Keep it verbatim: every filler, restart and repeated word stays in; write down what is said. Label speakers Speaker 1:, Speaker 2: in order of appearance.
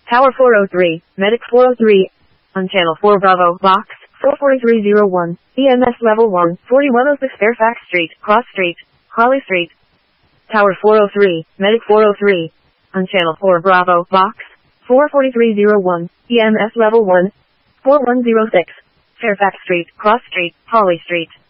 Speaker 1: Tower four oh three, Medic four oh three. On Channel four Bravo, Box four four three zero one, E M S Level one, forty-one oh six Fairfax Street, Cross Street, Harley Street. Tower four oh three, Medic four oh three. On Channel four Bravo, Box four four three zero one, E M S Level one, four one oh six, Fairfax Street, Cross Street, Harley Street.